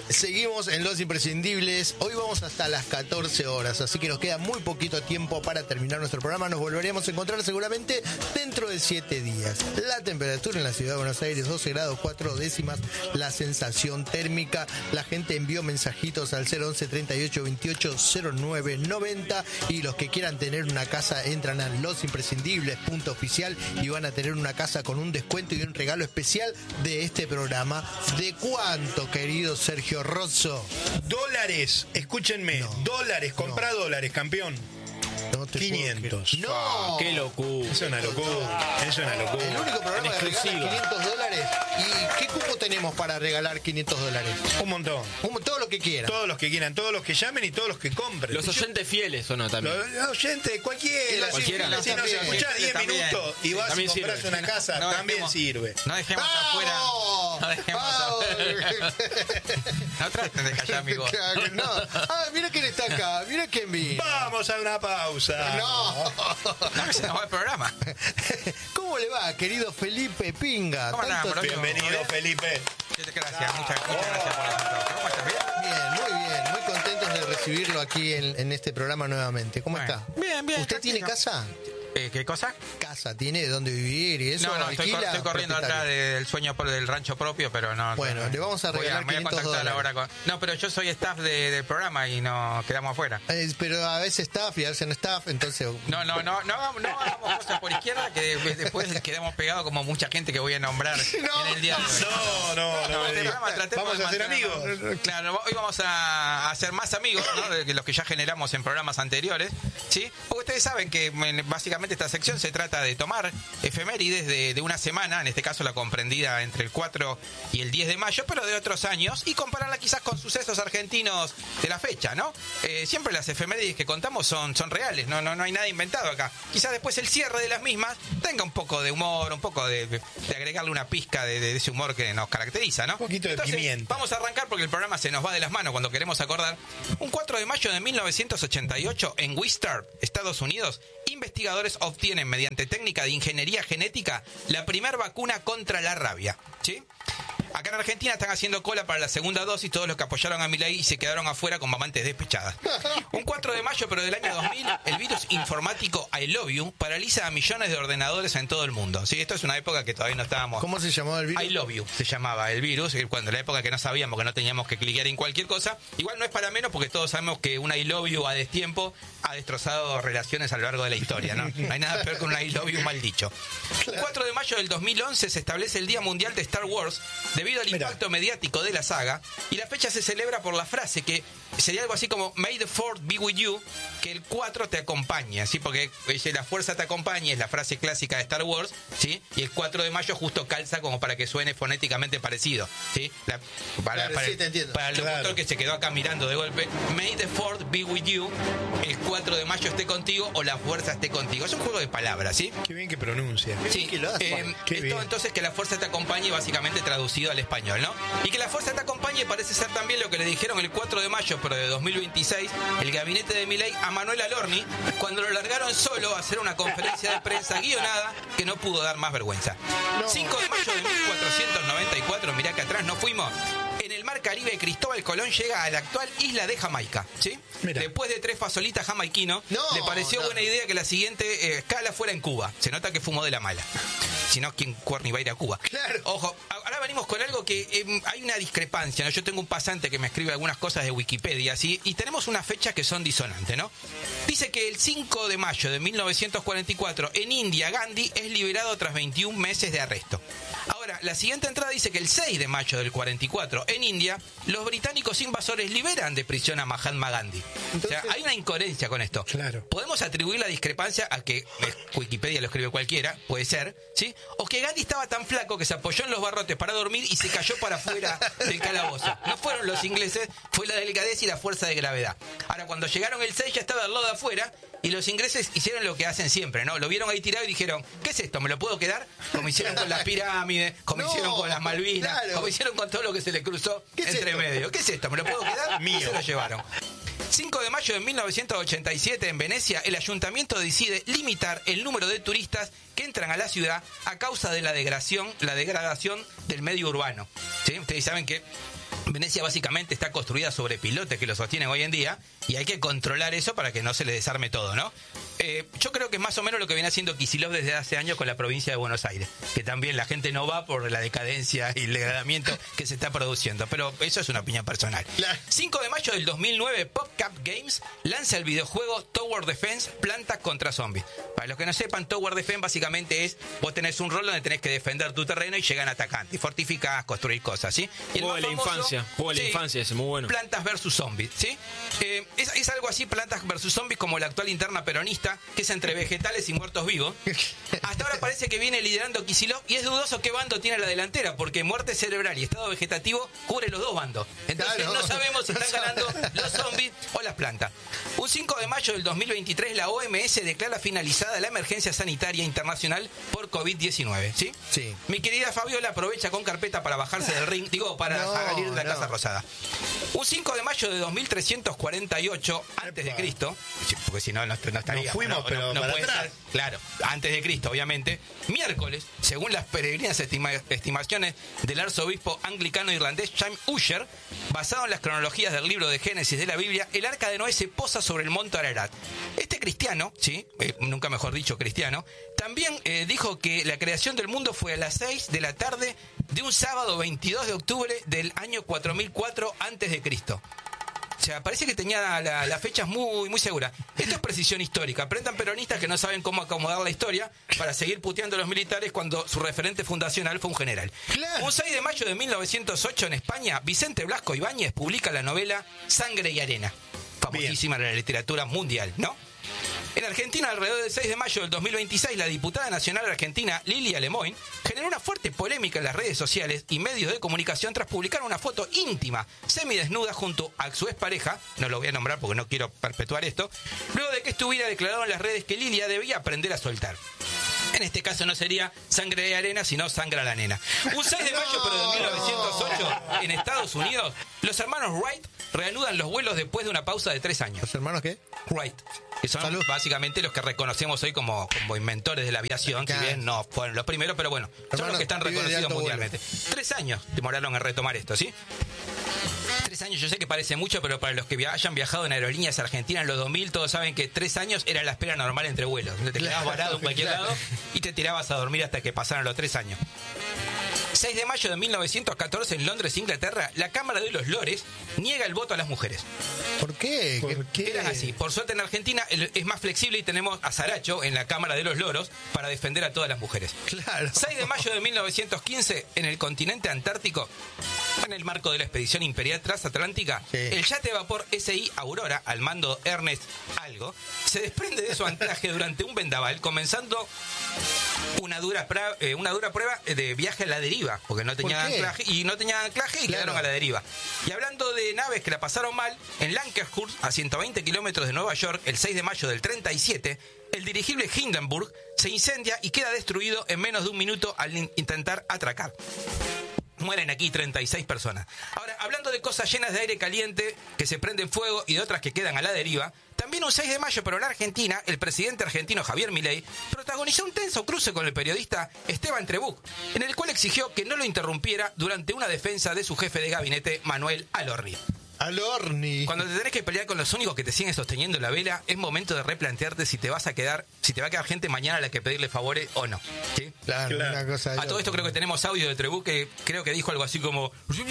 Seguimos en Los Imprescindibles. Hoy vamos hasta las 14 horas, así que nos queda muy poquito tiempo para terminar nuestro programa. Nos volveremos a encontrar seguramente dentro de 7 días. La temperatura en la ciudad de Buenos Aires, 12 grados 4 décimas. La sensación térmica. La gente envió mensajitos al 011 38 28 09 90. Y los que quieran tener una casa entran a losimprescindibles.oficial y van a tener una casa con un descuento y un regalo especial de este programa. ¿De cuánto, querido Sergio Rosso? Dólares, escúchenme, dólares, comprá dólares, campeón. No te 500. ¡No! ¡Qué locura! Es una locura, es una locura. El único programa que regala $500. ¿Y qué cupo tenemos para regalar $500? Un montón. Todo lo que quieran. Todos los que quieran, todos los que llamen y todos los que compren. Los oyentes fieles o no también. Los oyentes, cualquiera. Cualquiera. Si nos escuchás 10 minutos y vas y compras una casa, No también dejemos- sirve. No dejemos afuera. No dejemos afuera. No traten de callar mi voz. No. Ah, mira quién está acá. Mira quién vino. Vamos a una pausa. No. No, se nos va el programa. ¿Cómo le va, querido Felipe Pinga? ¿Cómo andamos, Tanto tiempo. Bienvenido, Felipe. Gracias, muchas gracias por la invitación. ¿Cómo estás? ¿Bien? Bien, muy bien. Muy contentos de recibirlo aquí en este programa nuevamente. ¿Cómo Bueno, está? bien, bien. ¿Usted tiene tranquilo. casa? ¿Qué cosa? Casa, tiene dónde vivir y eso. No, estoy ¿Alquila? corriendo atrás ¿Propietario? del sueño del rancho propio, pero no. Bueno, le vamos a regalar me voy a contactar $500. ahora con... No, pero yo soy staff del programa y no quedamos afuera. Pero a veces staff y a veces no staff, entonces... No hagamos cosas por izquierda que después quedamos pegados como mucha gente que voy a nombrar en el día de hoy. No. Este programa tratemos Vamos de a ser mantenernos- amigos. Claro, hoy vamos a ser más amigos, ¿no? De los que ya generamos en programas anteriores, ¿sí? Porque ustedes saben que básicamente esta sección se trata de tomar efemérides de una semana, en este caso la comprendida entre el 4 y el 10 de mayo, pero de otros años, y compararla quizás con sucesos argentinos de la fecha, ¿no? Siempre las efemérides que contamos son reales, no hay nada inventado acá. Quizás después el cierre de las mismas tenga un poco de humor, un poco de agregarle una pizca de ese humor que nos caracteriza, ¿no? Un poquito de pimienta. Vamos a arrancar porque el programa se nos va de las manos cuando queremos acordar. Un 4 de mayo de 1988, en Worcester, Estados Unidos, investigadores obtienen mediante técnica de ingeniería genética la primera vacuna contra la rabia, ¿sí? Acá en Argentina están haciendo cola para la segunda dosis todos los que apoyaron a Milei y se quedaron afuera con mamantes despechadas. Un 4 de mayo, pero del año 2000, el virus informático I Love You paraliza a millones de ordenadores en todo el mundo. ¿Sí? Esto es una época que todavía no estábamos... ¿Cómo se llamaba el virus? I Love You se llamaba el virus, cuando la época que no sabíamos que no teníamos que cliquear en cualquier cosa. Igual no es para menos porque todos sabemos que un I Love You a destiempo ha destrozado relaciones a lo largo de la historia, ¿no? No hay nada peor que un I Love You mal dicho. Un 4 de mayo del 2011 se establece el Día Mundial de Star Wars debido al impacto mediático de la saga, y la fecha se celebra por la frase que sería algo así como May the Fourth be with you, que el 4 te acompañe, ¿sí? Porque la fuerza te acompañe es la frase clásica de Star Wars, ¿sí? Y el 4 de mayo justo calza como para que suene fonéticamente parecido, ¿sí? Para el locutor que se quedó acá mirando de golpe, May the Fourth be with you, el 4 de mayo esté contigo o la fuerza esté contigo. Es un juego de palabras, ¿sí? Qué bien que pronuncia. Sí, esto entonces que la fuerza te acompañe básicamente traducido al español, ¿no? Y que la fuerza te acompañe parece ser también lo que le dijeron el 4 de mayo, pero de 2026, el gabinete de Milei a Manuel Alorni, cuando lo largaron solo a hacer una conferencia de prensa guionada que no pudo dar más vergüenza. 5 de mayo de 1494, mirá que atrás no fuimos. En el mar Caribe, Cristóbal Colón llega a la actual isla de Jamaica, ¿sí? Mira. Después de 3 fasolitas jamaiquinos, le pareció buena idea que la siguiente escala fuera en Cuba. Se nota que fumó de la mala. Si no, ¿quién cuerni va a ir a Cuba? Claro. Ojo, ahora venimos con algo que hay una discrepancia, ¿no? Yo tengo un pasante que me escribe algunas cosas de Wikipedia, ¿sí? Y tenemos unas fechas que son disonantes, ¿no? Dice que el 5 de mayo de 1944, en India, Gandhi es liberado tras 21 meses de arresto. Ahora, la siguiente entrada dice que el 6 de mayo del 44, en India, los británicos invasores liberan de prisión a Mahatma Gandhi. Entonces, o sea, hay una incoherencia con esto. Claro. Podemos atribuir la discrepancia a que Wikipedia lo escribe cualquiera, puede ser, ¿sí? O que Gandhi estaba tan flaco que se apoyó en los barrotes para dormir y se cayó para afuera del calabozo. No fueron los ingleses, fue la delicadeza y la fuerza de gravedad. Ahora, cuando llegaron el 6 ya estaba al lado de afuera y los ingleses hicieron lo que hacen siempre, ¿no? Lo vieron ahí tirado y dijeron, ¿qué es esto? ¿Me lo puedo quedar? Como hicieron con las pirámides, como hicieron con las Malvinas, como hicieron con todo lo que se le cruzó entre medio. ¿Qué es esto? ¿Me lo puedo quedar? Mío. Se lo llevaron. 5 de mayo de 1987 en Venecia, el ayuntamiento decide limitar el número de turistas que entran a la ciudad a causa de la degradación del medio urbano. ¿Sí? Ustedes saben que Venecia básicamente está construida sobre pilotes que lo sostienen hoy en día y hay que controlar eso para que no se le desarme todo, ¿no? Yo creo que es más o menos lo que viene haciendo Kicillof desde hace años con la provincia de Buenos Aires, que también la gente no va por la decadencia y el degradamiento que se está produciendo, pero eso es una opinión personal. 5 de mayo del 2009, PopCap Games lanza el videojuego Tower Defense, Plantas contra Zombies. Para los que no sepan, Tower Defense básicamente es, vos tenés un rol donde tenés que defender tu terreno y llegan atacantes, fortificás, construir cosas, ¿sí? Y el Juego de la más famoso, infancia, juego de la infancia, ese muy bueno. Plantas versus Zombies, ¿sí? Es algo así, Plantas versus Zombies, como la actual interna peronista, que es entre vegetales y muertos vivos. Hasta ahora parece que viene liderando Kicillof y es dudoso qué bando tiene la delantera, porque muerte cerebral y estado vegetativo cubre los dos bandos. Entonces Claro. no sabemos si están ganando los zombies o las plantas. Un 5 de mayo del 2023, la OMS declara finalizada la emergencia sanitaria internacional por COVID-19, ¿sí? Sí. Mi querida Fabiola aprovecha con carpeta para bajarse del ring, para salir de la Casa Rosada. Un 5 de mayo de 2348 antes de Cristo, porque si no estaría. Nos fuimos, pero para puede atrás. ser, claro, antes de Cristo, obviamente. Miércoles, según las peregrinas estimaciones del arzobispo anglicano irlandés James Ussher, basado en las cronologías del libro de Génesis de la Biblia, el arca de Noé se posa sobre el monte Ararat. Este cristiano, sí, nunca mejor dicho cristiano, también dijo que la creación del mundo fue a las 6 de la tarde de un sábado 22 de octubre del año 4004 antes de Cristo. O sea, parece que tenía las fechas muy, muy seguras. Esto es precisión histórica. Aprendan peronistas que no saben cómo acomodar la historia para seguir puteando a los militares cuando su referente fundacional fue un general. Claro. Un 6 de mayo de 1908 en España, Vicente Blasco Ibáñez publica la novela Sangre y Arena. Famosísima en la literatura mundial, ¿no? En Argentina, alrededor del 6 de mayo del 2026, la diputada nacional argentina Lilia Lemoyne generó una fuerte polémica en las redes sociales y medios de comunicación tras publicar una foto íntima, semidesnuda, junto a su expareja, no lo voy a nombrar porque no quiero perpetuar esto, luego de que estuviera declarado en las redes que Lilia debía aprender a soltar. En este caso no sería sangre de arena, sino sangra la nena. Un 6 de mayo pero de 1908, en Estados Unidos, los hermanos Wright reanudan los vuelos después de una pausa de 3 años. ¿Los hermanos qué? Wright, que son Salud. básicamente los que reconocemos hoy como inventores de la aviación, Claro. si bien no fueron los primeros, pero bueno, son Hermanos, los que están pibes de reconocidos alto vuelo. mundialmente. 3 años demoraron en retomar esto, ¿sí? 3 años, yo sé que parece mucho, pero para los que hayan viajado en aerolíneas argentinas en los 2000, todos saben que 3 años era la espera normal entre vuelos. Te quedabas varado en cualquier lado y te tirabas a dormir hasta que pasaran los 3 años. 6 de mayo de 1914 en Londres, Inglaterra, la Cámara de los Lores niega el voto a las mujeres. ¿Por qué? ¿Por qué? Eran así. Por suerte en Argentina es más flexible y tenemos a Saracho en la Cámara de los Loros para defender a todas las mujeres. Claro. 6 de mayo de 1915, en el continente antártico, en el marco de la expedición imperial transatlántica, Sí. el yate de vapor SI Aurora, al mando Ernest Algo, se desprende de su anclaje durante un vendaval, comenzando una dura prueba de viaje a la deriva, porque no tenía ¿Por qué? anclaje y Claro. quedaron a la deriva. Y hablando de naves que la pasaron mal, en Lancaster, a 120 kilómetros de Nueva York, el 6 de mayo del 37, el dirigible Hindenburg se incendia y queda destruido en menos de un minuto al intentar atracar. Mueren aquí 36 personas. Ahora, hablando de cosas llenas de aire caliente que se prenden fuego y de otras que quedan a la deriva, también un 6 de mayo, pero en Argentina, el presidente argentino Javier Milei protagonizó un tenso cruce con el periodista Esteban Trebuch, en el cual exigió que no lo interrumpiera durante una defensa de su jefe de gabinete, Manuel Alorni. Al horni. Cuando te tenés que pelear con los únicos que te siguen sosteniendo la vela, es momento de replantearte si te va a quedar gente mañana a la que pedirle favores o no. ¿Sí? Claro, Claro. una cosa. A todo esto creo que tenemos audio de Trebuch que creo que dijo algo así como no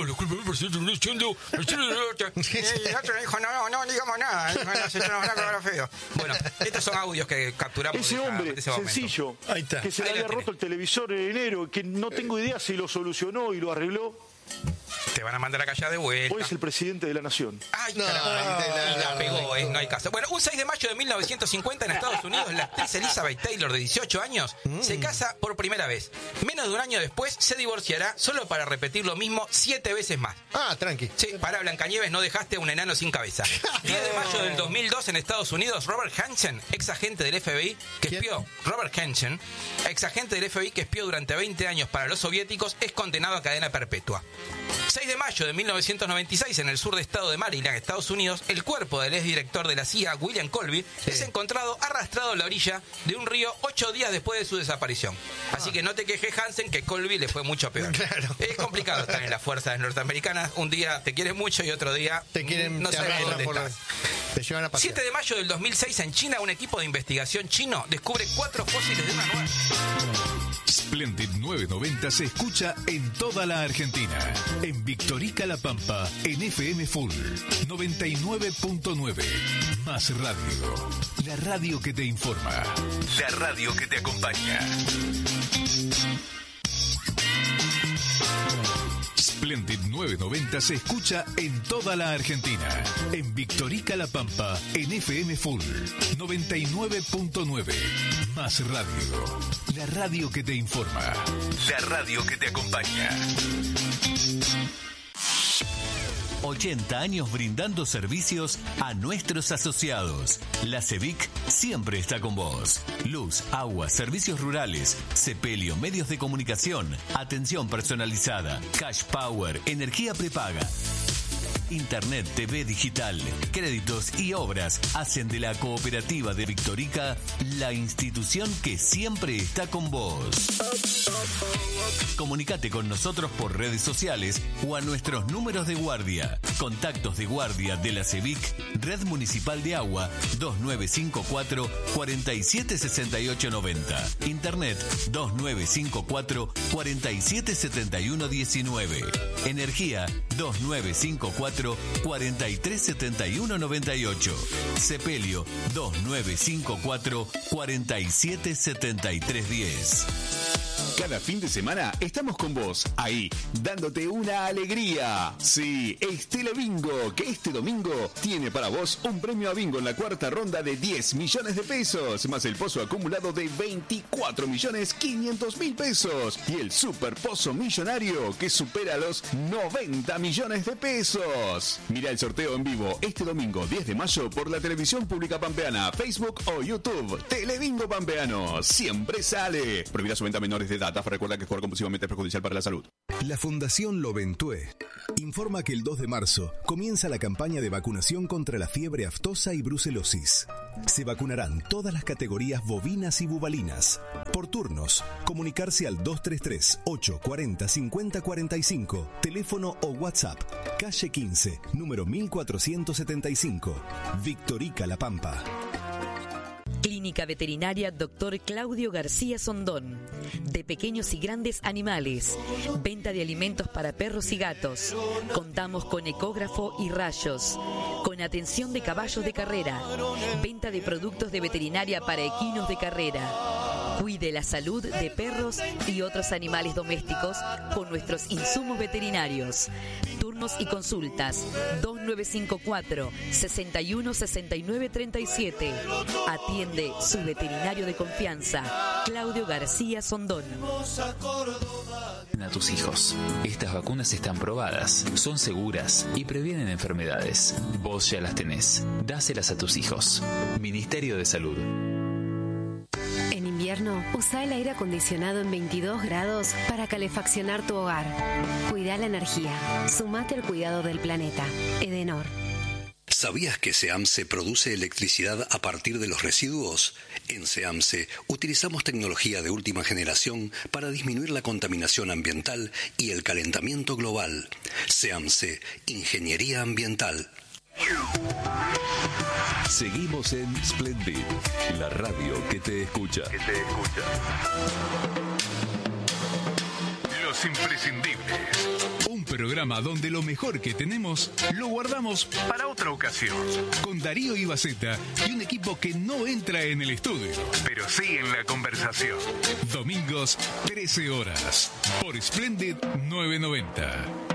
digamos nada, feo. Bueno, estos son audios que capturamos Ese de hombre ese momento. sencillo, Ahí está. que se le Ahí la había tenés. roto el televisor en enero, que no tengo idea si lo solucionó y lo arregló, Te van a mandar a callar de vuelta. hoy es el presidente de la nación. Ay, No, caramba, y la no, pegó, no. no hay caso. Bueno, un 6 de mayo de 1950 en Estados Unidos, la actriz Elizabeth Taylor, de 18 años, se casa por primera vez. Menos de un año después se divorciará solo para repetir lo mismo 7 veces más. Ah, tranqui. Sí, para Blancanieves, no dejaste a un enano sin cabeza. 10 de mayo del 2002 en Estados Unidos, Robert Hansen, ex agente del FBI que ¿Quién? espió. Robert Hansen, ex agente del FBI que espió durante 20 años para los soviéticos, es condenado a cadena perpetua. 6 de mayo de 1996, en el sur de estado de Maryland, Estados Unidos, el cuerpo del exdirector de la CIA, William Colby, es encontrado arrastrado a la orilla de un río 8 días después de su desaparición. Así que no te quejes, Hansen, que Colby le fue mucho peor. Claro. Es complicado estar en las fuerzas norteamericanas. Un día te quieren mucho y otro día no sabes dónde estás. Te llevan a pasear. 7 de mayo del 2006, en China, un equipo de investigación chino descubre 4 fósiles de una nuez. Splendid 990 se escucha en toda la Argentina. En Victorica La Pampa, en FM Full 99.9. Más radio. La radio que te informa. La radio que te acompaña. Splendid 990 se escucha en toda la Argentina. En Victorica La Pampa, en FM Full 99.9. Más radio. La radio que te informa. La radio que te acompaña. 80 años brindando servicios a nuestros asociados. La CEVIC siempre está con vos. Luz, agua, servicios rurales, sepelio, medios de comunicación, atención personalizada, cash power, energía prepaga. Internet, TV digital, créditos y obras hacen de la cooperativa de Victorica la institución que siempre está con vos. Comunicate con nosotros por redes sociales o a nuestros números de guardia. Contactos de guardia de la CEVIC, Red Municipal de Agua, 2954 476890. Internet 2954 477119. Energía 2954 437198. Sepelio 2954 477310. Cada fin de semana estamos con vos, ahí, dándote una alegría. Sí, es Telebingo, que este domingo tiene para vos un premio a bingo en la cuarta ronda de 10 millones de pesos, más el pozo acumulado de 24.500.000 pesos y el super pozo millonario que supera los 90 millones de pesos. Mira el sorteo en vivo este domingo 10 de mayo por la televisión pública pampeana, Facebook o YouTube. Telebingo Pampeano, siempre sale. Prohibida su venta a menores de edad. Recuerda que jugar compulsivamente es perjudicial para la salud. La Fundación Loventué informa que el 2 de marzo comienza la campaña de vacunación contra la fiebre aftosa y brucelosis. Se vacunarán todas las categorías bovinas y bubalinas. Por turnos, comunicarse al 233-840-5045, teléfono o WhatsApp, calle 15, número 1475, Victorica La Pampa. Clínica Veterinaria Dr. Claudio García Sondón. De pequeños y grandes animales. Venta de alimentos para perros y gatos. Contamos con ecógrafo y rayos. Con atención de caballos de carrera. Venta de productos de veterinaria para equinos de carrera. Cuide la salud de perros y otros animales domésticos con nuestros insumos veterinarios. Turnos y consultas 2954 616937. Atiende su veterinario de confianza, Claudio García Sondón. A tus hijos. Estas vacunas están probadas, son seguras y previenen enfermedades. Vos ya las tenés. Dáselas a tus hijos. Ministerio de Salud. En invierno, usa el aire acondicionado en 22 grados para calefaccionar tu hogar. Cuida la energía. Sumate al cuidado del planeta. Edenor. ¿Sabías que SEAMSE produce electricidad a partir de los residuos? En SEAMSE utilizamos tecnología de última generación para disminuir la contaminación ambiental y el calentamiento global. SEAMSE, Ingeniería Ambiental. Seguimos en Splendid, la radio que te escucha. Los imprescindibles. Un programa donde lo mejor que tenemos lo guardamos para otra ocasión. Con Darío Ibaceta y un equipo que no entra en el estudio, pero sí en la conversación. Domingos, 13 horas. Por Splendid 990.